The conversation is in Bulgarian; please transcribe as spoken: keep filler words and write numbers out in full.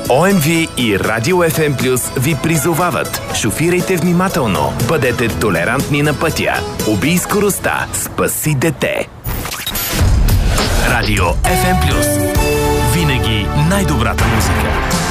О М Ви и Радио Еф Ем Плюс ви призовават: шофирайте внимателно, бъдете толерантни на пътя, убий скоростта, спаси дете. Радио Еф Ем Плюс. Винаги най-добрата музика.